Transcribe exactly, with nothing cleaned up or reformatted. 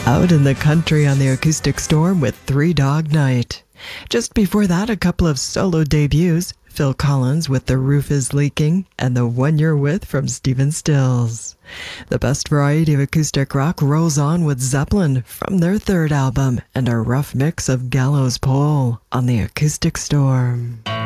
Out in the Country on the Acoustic Storm with Three Dog Night. Just before that, a couple of solo debuts. Phil Collins with The Roof is Leaking and The One You're With from Stephen Stills. The best variety of acoustic rock rolls on with Zeppelin from their third album and a rough mix of Gallows Pole on the Acoustic Storm.